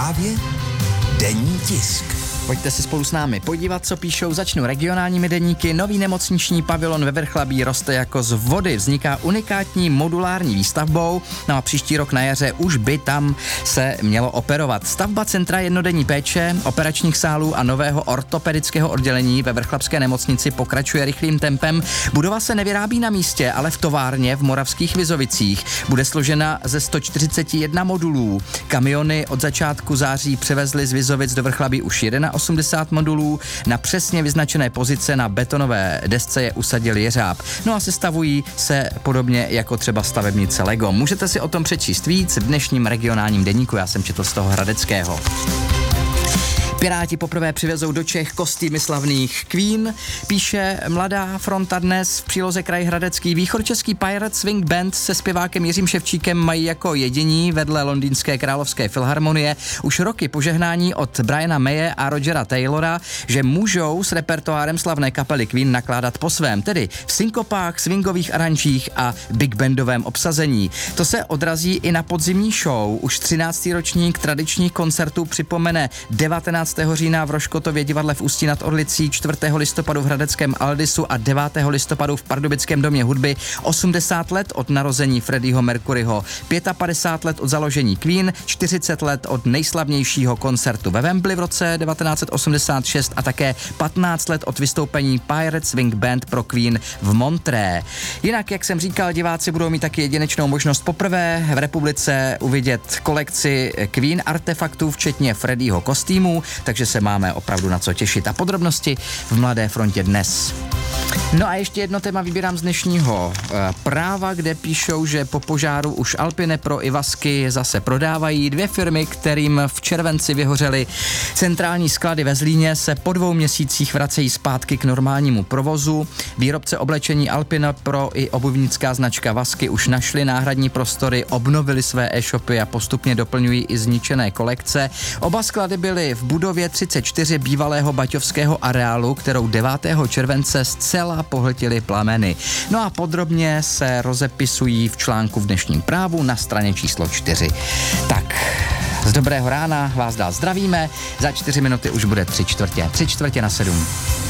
Právě denní tisk. Pojďte se spolu s námi podívat, co píšou. Začnu regionálními deníky. Nový nemocniční pavilon ve Vrchlabí roste jako z vody. Vzniká unikátní modulární výstavbou. No a příští rok na jaře už by tam se mělo operovat. Stavba centra jednodenní péče, operačních sálů a nového ortopedického oddělení ve Vrchlabské nemocnici pokračuje rychlým tempem. Budova se nevyrábí na místě, ale v továrně v Moravských Vizovicích. Bude složena ze 141 modulů. Kamiony od začátku září převezly z Vizovic do Vrchlabí už 80 modulů, na přesně vyznačené pozice na betonové desce je usadil jeřáb. No a sestavují se podobně jako třeba stavebnice Lego. Můžete si o tom přečíst víc v dnešním regionálním deníku, já jsem četl z toho hradeckého. Piráti poprvé přivezou do Čech kostýmy slavných Queen, píše Mladá fronta dnes v příloze Kraj Hradecký. Východčeský Pirate Swing Band se zpěvákem Jiřím Ševčíkem mají jako jediní vedle londýnské královské filharmonie už roky požehnání od Briana Maye a Rogera Taylora, že můžou s repertoárem slavné kapely Queen nakládat po svém, tedy v synkopách, swingových aranžích a big bandovém obsazení. To se odrazí i na podzimní show. Už 13. ročník tradičních koncertů připomene 19. října v Roškotově divadle v Ústí nad Orlicí, 4. listopadu v hradeckém Aldisu a 9. listopadu v Pardubickém domě hudby 80 let od narození Freddieho Mercuryho, 55 let od založení Queen, 40 let od nejslavnějšího koncertu ve Wembley v roce 1986 a také 15 let od vystoupení Pirate Swing Band pro Queen v Montré. Jinak, jak jsem říkal, diváci budou mít taky jedinečnou možnost poprvé v republice uvidět kolekci Queen artefaktů, včetně Freddieho kostýmu, takže se máme opravdu na co těšit. A podrobnosti v Mladé frontě dnes. No a ještě jedno téma vybírám z dnešního Práva, kde píšou, že po požáru už Alpine Pro i Vasky zase prodávají. 2 firmy, kterým v červenci vyhořely centrální sklady ve Zlíně, se po 2 měsících vracejí zpátky k normálnímu provozu. Výrobce oblečení Alpine Pro i obuvnická značka Vasky už našli náhradní prostory, obnovili své e-shopy a postupně doplňují i zničené kolekce. Oba sklady byly v budově 34 bývalého baťovského areálu, kterou 9. července zcela pohltily plameny. No a podrobně se rozepisují v článku v dnešním Právu na straně číslo 4. Tak, z dobrého rána vás dál zdravíme, za 4 minuty už bude 3/4 na 7.